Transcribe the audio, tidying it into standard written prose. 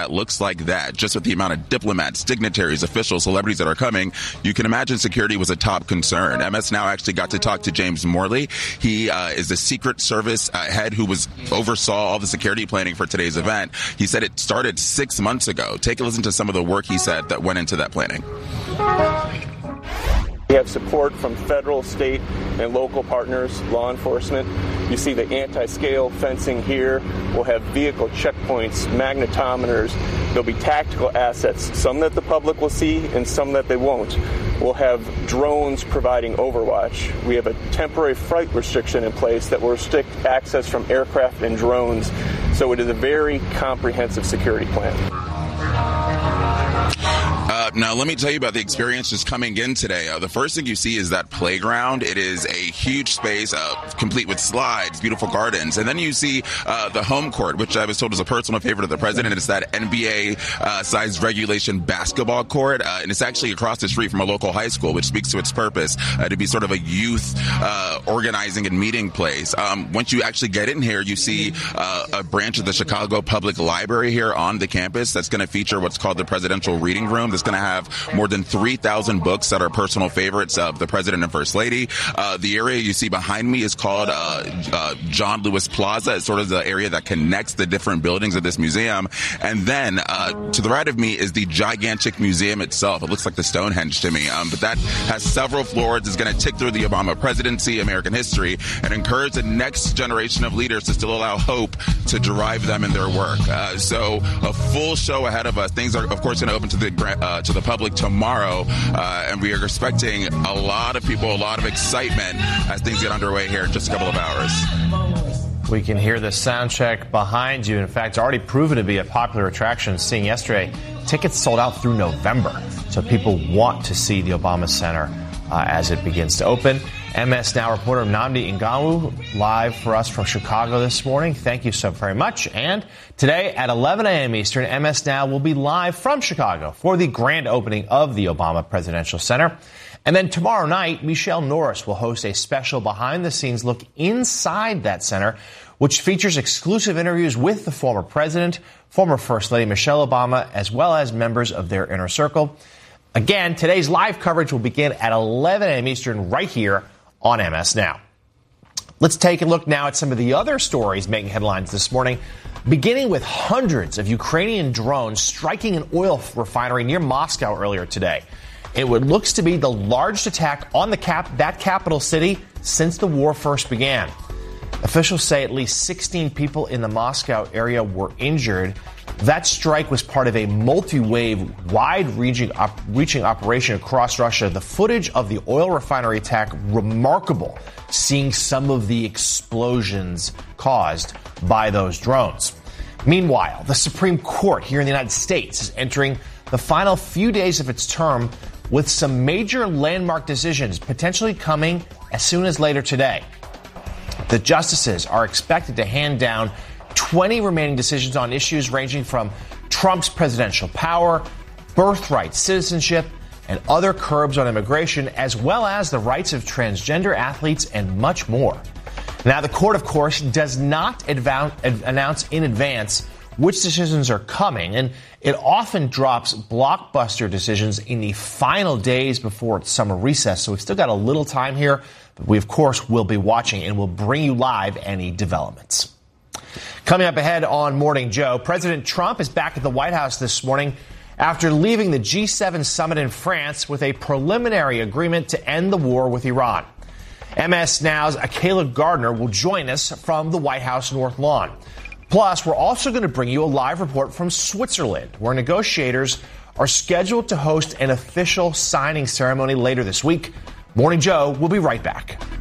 that looks like that, just with the amount of diplomats, dignitaries, officials, celebrities that are coming, you can imagine security was a top concern. MS Now actually got to talk to James Morley. He is the Secret Service head who oversaw all the security planning for today's event. He said it started 6 months ago. Take a listen to some of the work he said that went into that planning. We have support from federal, state, and local partners, law enforcement. You see the anti-scale fencing here. We'll have vehicle checkpoints, magnetometers. There'll be tactical assets, some that the public will see and some that they won't. We'll have drones providing overwatch. We have a temporary flight restriction in place that will restrict access from aircraft and drones. So it is a very comprehensive security plan. Now, let me tell you about the experience just coming in today. The first thing you see is that playground. It is a huge space, complete with slides, beautiful gardens. And then you see the home court, which I was told is a personal favorite of the president. It's that NBA-sized regulation basketball court. And it's actually across the street from a local high school, which speaks to its purpose to be sort of a youth organizing and meeting place. Once you actually get in here, you see a branch of the Chicago Public Library here on the campus that's going to feature what's called the Presidential Reading Room. That's going to have more than 3,000 books that are personal favorites of the president and first lady. The area you see behind me is called John Lewis Plaza. It's sort of the area that connects the different buildings of this museum. And then to the right of me is the gigantic museum itself. It looks like the Stonehenge to me, but that has several floors. It's going to tick through the Obama presidency, American history, and encourage the next generation of leaders to still allow hope to drive them in their work. So a full show ahead of us. Things are, of course, going to open to the public tomorrow, and we are expecting a lot of people, a lot of excitement as things get underway here in just a couple of hours. We can hear the sound check behind you. In fact, it's already proven to be a popular attraction. Seeing yesterday, tickets sold out through November. So people want to see the Obama Center as it begins to open. MS Now reporter Nnamdi Ngannou live for us from Chicago this morning. Thank you so very much. And today at 11 a.m. Eastern, MS Now will be live from Chicago for the grand opening of the Obama Presidential Center. And then tomorrow night, Michelle Norris will host a special behind-the-scenes look inside that center, which features exclusive interviews with the former president, former First Lady Michelle Obama, as well as members of their inner circle. Again, today's live coverage will begin at 11 a.m. Eastern right here on MS Now. Let's take a look now at some of the other stories making headlines this morning, beginning with hundreds of Ukrainian drones striking an oil refinery near Moscow earlier today. It looks to be the largest attack on that capital city since the war first began. Officials say at least 16 people in the Moscow area were injured. That strike was part of a multi-wave, wide-reaching operation across Russia. The footage of the oil refinery attack, remarkable, seeing some of the explosions caused by those drones. Meanwhile, the Supreme Court here in the United States is entering the final few days of its term with some major landmark decisions potentially coming as soon as later today. The justices are expected to hand down 20 remaining decisions on issues ranging from Trump's presidential power, birthright citizenship, and other curbs on immigration, as well as the rights of transgender athletes and much more. Now, the court, of course, does not announce in advance which decisions are coming, and it often drops blockbuster decisions in the final days before its summer recess. So we've still got a little time here, but we, of course, will be watching and will bring you live any developments. Coming up ahead on Morning Joe, President Trump is back at the White House this morning after leaving the G7 summit in France with a preliminary agreement to end the war with Iran. MS Now's Akayla Gardner will join us from the White House North Lawn. Plus, we're also going to bring you a live report from Switzerland, where negotiators are scheduled to host an official signing ceremony later this week. Morning Joe will be right back.